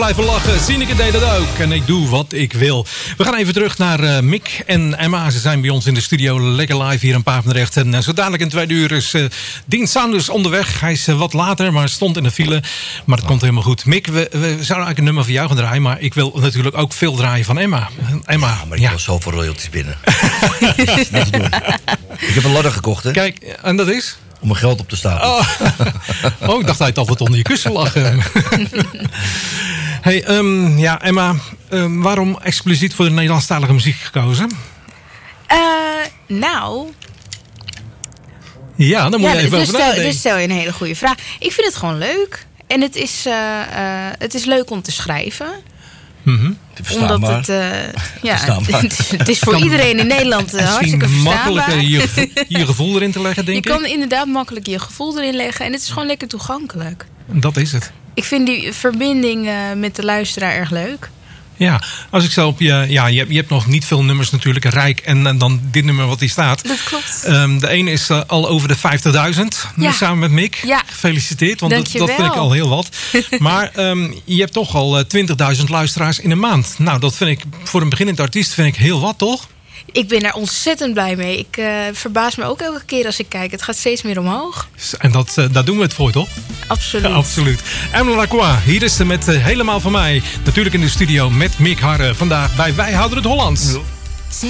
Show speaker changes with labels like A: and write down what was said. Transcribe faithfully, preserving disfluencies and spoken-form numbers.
A: Blijven lachen, Sineke deed dat ook. En ik doe wat ik wil. We gaan even terug naar uh, Mick en Emma. Ze zijn bij ons in de studio lekker live hier in Papendrecht. En uh, zo dadelijk in twee uur is uh, Dean Saunders onderweg. Hij is uh, wat later, maar stond in de file. Maar dat komt helemaal goed. Mick, we, we zouden eigenlijk een nummer van jou gaan draaien. Maar ik wil natuurlijk ook veel draaien van Emma. Emma,
B: ja, maar ik
A: ja.
B: wil zoveel royalties binnen. Niet te doen. Ik heb een ladder gekocht, hè?
A: Kijk, en dat is?
B: Om mijn geld op te stapelen.
A: Oh, oh ik dacht dat je het altijd onder je kussen lag. Hey, um, ja, Emma, um, waarom expliciet voor de Nederlandstalige muziek gekozen?
C: Uh, nou...
A: Ja, dan moet
C: ja,
A: je even
C: dus
A: over
C: stel,
A: nadenken.
C: dus stel je een hele goede vraag. Ik vind het gewoon leuk. En het is, uh, uh, het is leuk om te schrijven.
A: Mm-hmm.
C: Omdat het, uh, ja, het, is, het is voor
A: kan,
C: iedereen in Nederland uh, hartstikke verstaanbaar.
A: Makkelijker je, je gevoel erin te leggen, denk ik.
C: Je kan inderdaad makkelijk je gevoel erin leggen. En het is gewoon lekker toegankelijk.
A: Dat is het.
C: Ik vind die verbinding uh, met de luisteraar erg leuk.
A: Ja, als ik zo op je... Ja, je hebt, je hebt nog niet veel nummers natuurlijk. Rijk en, en dan dit nummer wat hier staat.
C: Dat klopt.
A: Um, de ene is uh, al over de vijftigduizend.
C: Ja.
A: Samen met Mick.
C: Ja.
A: Gefeliciteerd, want dat, dat vind ik al heel wat. Maar um, je hebt toch al uh, twintigduizend luisteraars in een maand. Nou, dat vind ik voor een beginnend artiest vind ik heel wat, toch?
C: Ik ben daar ontzettend blij mee. Ik uh, verbaas me ook elke keer als ik kijk. Het gaat steeds meer omhoog.
A: En dat, uh, daar doen we het voor, toch?
C: Absoluut.
A: Ja, absoluut. Emma Lacroix, hier is ze met uh, Helemaal van mij. Natuurlijk in de studio met Mick Harre. Vandaag bij Wij Houden het Hollands. Ja.